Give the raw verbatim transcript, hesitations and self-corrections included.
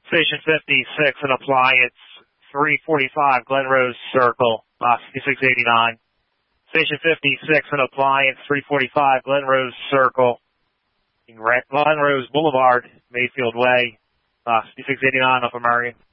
Station fifty-six, an appliance, three forty-five Glenrose Circle, box fifty-six eighty-nine. Station fifty-six, an appliance, three forty-five Glenrose Circle, Glenrose Boulevard, Mayfield Way, box fifty-six eighty-nine, North American.